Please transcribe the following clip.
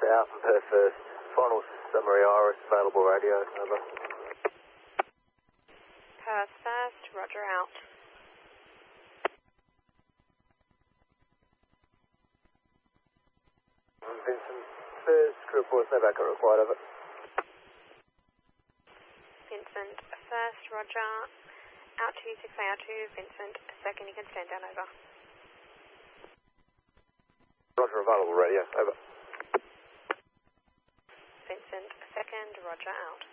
out from Perth first. Final summary Iris, available radio, over. Perth first, roger out. Vincent first, crew reports, no backup required, over. Vincent first, roger. Out to U6AR2, Vincent second, you can stand down, over. Roger, available radio, over. Vincent second, roger out.